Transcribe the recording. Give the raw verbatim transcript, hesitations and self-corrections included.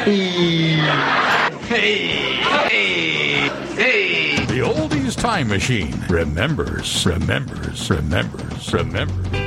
Hey, hey, hey. The Oldies Time Machine remembers, remembers, remembers, remembers.